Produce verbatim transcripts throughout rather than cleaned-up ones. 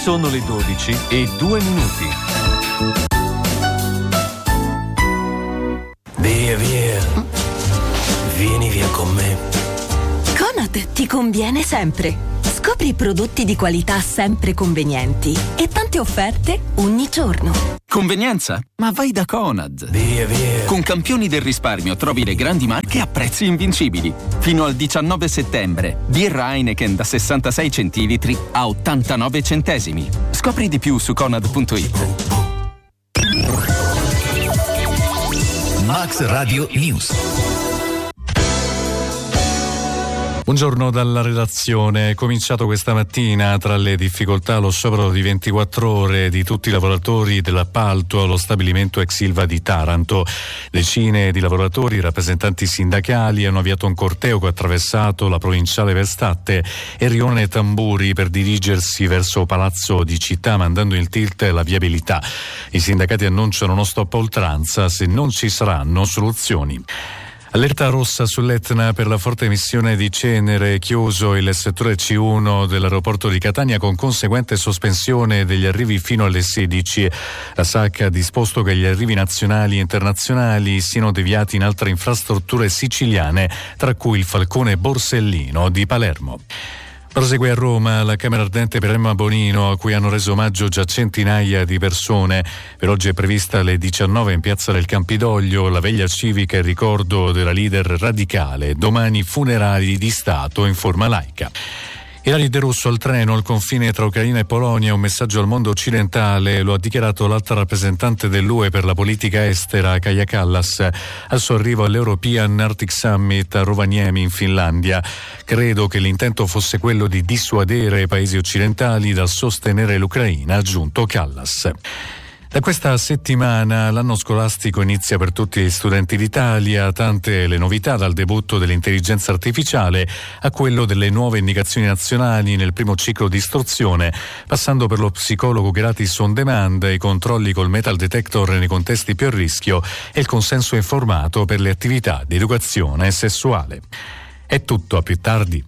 Sono le dodici e due minuti. Via, via. Vieni via con me. Conad ti conviene sempre. Scopri prodotti di qualità sempre convenienti e tante offerte ogni giorno. Convenienza? Ma vai da Conad. Via, via. Con Campioni del risparmio trovi le grandi marche a prezzi invincibili. Fino al diciannove settembre. Birra Heineken da sessantasei centilitri a ottantanove centesimi. Scopri di più su conad punto it. Max Radio News. Buongiorno dalla redazione. È cominciato questa mattina tra le difficoltà lo sciopero di ventiquattro ore di tutti i lavoratori dell'appalto allo stabilimento ex Ilva di Taranto. Decine di lavoratori, rappresentanti sindacali, hanno avviato un corteo che ha attraversato la provinciale Verstatte e Rione Tamburi per dirigersi verso Palazzo di Città, mandando in tilt la viabilità. I sindacati annunciano uno stop a oltranza se non ci saranno soluzioni. Allerta rossa sull'Etna per la forte emissione di cenere, chiuso il settore C uno dell'aeroporto di Catania con conseguente sospensione degli arrivi fino alle sedici. La S A C ha disposto che gli arrivi nazionali e internazionali siano deviati in altre infrastrutture siciliane, tra cui il Falcone Borsellino di Palermo. Prosegue a Roma la Camera Ardente per Emma Bonino, a cui hanno reso omaggio già centinaia di persone. Per oggi è prevista alle diciannove in Piazza del Campidoglio la veglia civica in ricordo della leader radicale. Domani funerali di Stato in forma laica. Ilaria De Russo al treno al confine tra Ucraina e Polonia, un messaggio al mondo occidentale, lo ha dichiarato l'alta rappresentante dell'U E per la politica estera Kaja Kallas al suo arrivo all'European Arctic Summit a Rovaniemi in Finlandia. Credo che l'intento fosse quello di dissuadere i paesi occidentali dal sostenere l'Ucraina, ha aggiunto Kallas. Da questa settimana l'anno scolastico inizia per tutti gli studenti d'Italia, tante le novità dal debutto dell'intelligenza artificiale a quello delle nuove indicazioni nazionali nel primo ciclo di istruzione, passando per lo psicologo gratis on demand, i controlli col metal detector nei contesti più a rischio e il consenso informato per le attività di educazione sessuale. È tutto, a più tardi.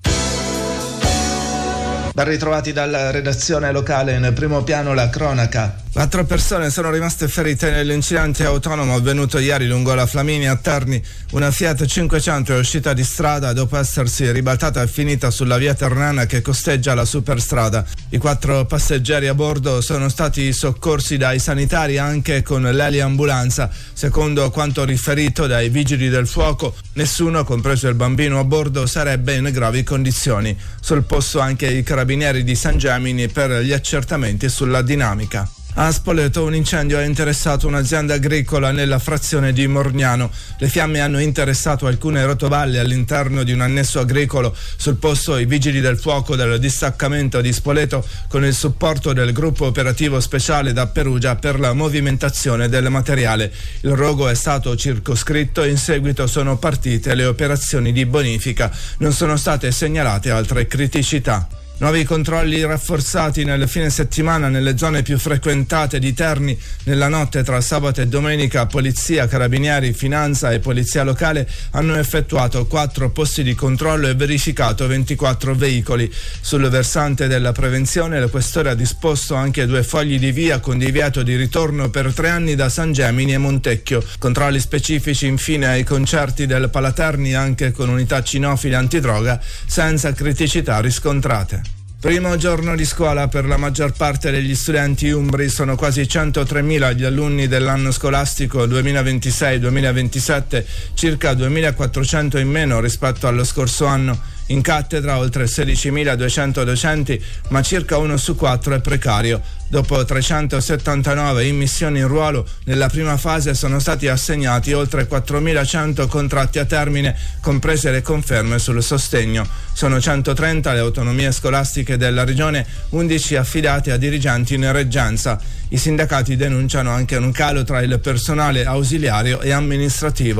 Ben ritrovati dalla redazione locale, in primo piano la cronaca. Quattro persone sono rimaste ferite nell'incidente autonomo avvenuto ieri lungo la Flaminia a Terni. Una Fiat cinquecento è uscita di strada dopo essersi ribaltata e finita sulla via Ternana che costeggia la superstrada. I quattro passeggeri a bordo sono stati soccorsi dai sanitari anche con l'eliambulanza. Secondo quanto riferito dai vigili del fuoco, nessuno, compreso il bambino a bordo, sarebbe in gravi condizioni. Sul posto anche i carabinieri di San Gemini per gli accertamenti sulla dinamica. A Spoleto un incendio ha interessato un'azienda agricola nella frazione di Morgnano. Le fiamme hanno interessato alcune rotovalle all'interno di un annesso agricolo. Sul posto i vigili del fuoco del distaccamento di Spoleto con il supporto del gruppo operativo speciale da Perugia per la movimentazione del materiale. Il rogo è stato circoscritto e in seguito sono partite le operazioni di bonifica. Non sono state segnalate altre criticità. Nuovi controlli rafforzati nel fine settimana nelle zone più frequentate di Terni. Nella notte tra sabato e domenica polizia, carabinieri, finanza e polizia locale hanno effettuato quattro posti di controllo e verificato ventiquattro veicoli. Sul versante della prevenzione il questore ha disposto anche due fogli di via con divieto di ritorno per tre anni da San Gemini e Montecchio. Controlli specifici infine ai concerti del Palaterni anche con unità cinofile antidroga senza criticità riscontrate. Primo giorno di scuola per la maggior parte degli studenti umbri. Sono quasi centotremila gli alunni dell'anno scolastico duemilaventisei duemilaventisette, circa duemilaquattrocento in meno rispetto allo scorso anno. In cattedra oltre sedicimiladuecento docenti, ma circa uno su quattro è precario. Dopo trecentosettantanove immissioni in ruolo, nella prima fase sono stati assegnati oltre quattromilacento contratti a termine, comprese le conferme sul sostegno. Sono centotrenta le autonomie scolastiche della regione, undici affidate a dirigenti in reggenza. I sindacati denunciano anche un calo tra il personale ausiliario e amministrativo.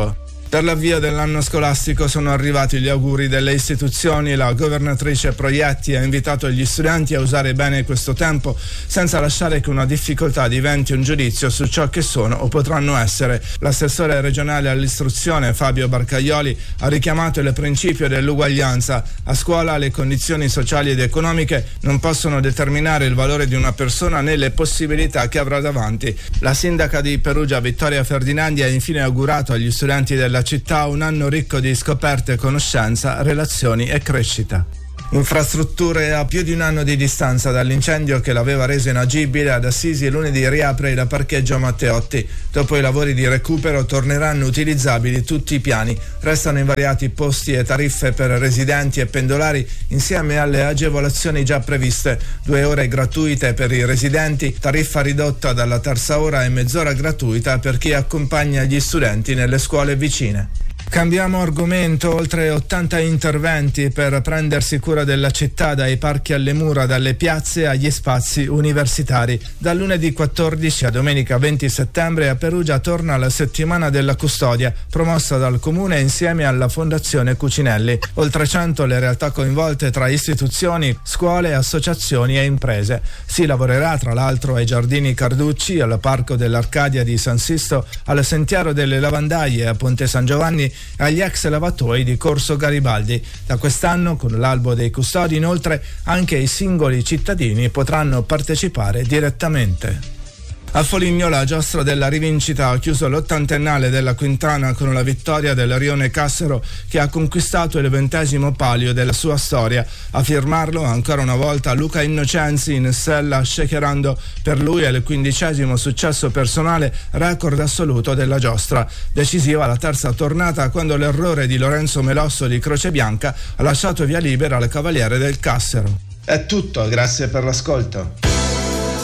Per l'avvio dell'anno scolastico sono arrivati gli auguri delle istituzioni. La governatrice Proietti ha invitato gli studenti a usare bene questo tempo senza lasciare che una difficoltà diventi un giudizio su ciò che sono o potranno essere. L'assessore regionale all'istruzione Fabio Barcaioli ha richiamato il principio dell'uguaglianza. A scuola le condizioni sociali ed economiche non possono determinare il valore di una persona né le possibilità che avrà davanti. La sindaca di Perugia Vittoria Ferdinandi ha infine augurato agli studenti della città un anno ricco di scoperte, conoscenza, relazioni e crescita. Infrastrutture. A più di un anno di distanza dall'incendio che l'aveva reso inagibile, ad Assisi lunedì riapre il parcheggio Matteotti. Dopo i lavori di recupero torneranno utilizzabili tutti i piani. Restano invariati posti e tariffe per residenti e pendolari insieme alle agevolazioni già previste. Due ore gratuite per i residenti, tariffa ridotta dalla terza ora e mezz'ora gratuita per chi accompagna gli studenti nelle scuole vicine. Cambiamo argomento. Oltre ottanta interventi per prendersi cura della città, dai parchi alle mura, dalle piazze agli spazi universitari. Da lunedì quattordici a domenica venti settembre a Perugia torna la settimana della custodia, promossa dal Comune insieme alla Fondazione Cucinelli. Oltre cento le realtà coinvolte tra istituzioni, scuole, associazioni e imprese. Si lavorerà tra l'altro ai Giardini Carducci, al Parco dell'Arcadia di San Sisto, al Sentiero delle Lavandaie a Ponte San Giovanni, agli ex lavatoi di Corso Garibaldi. Da quest'anno, con l'albo dei custodi, inoltre anche i singoli cittadini potranno partecipare direttamente. A Foligno la giostra della rivincita ha chiuso l'ottantennale della Quintana con la vittoria del Rione Cassero, che ha conquistato il ventesimo palio della sua storia. A firmarlo ancora una volta Luca Innocenzi in sella, shakerando per lui il quindicesimo successo personale, record assoluto della giostra. Decisiva la terza tornata, quando l'errore di Lorenzo Melosso di Croce Bianca ha lasciato via libera al cavaliere del Cassero. È tutto, grazie per l'ascolto.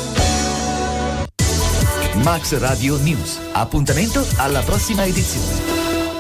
Max Radio News. Appuntamento alla prossima edizione.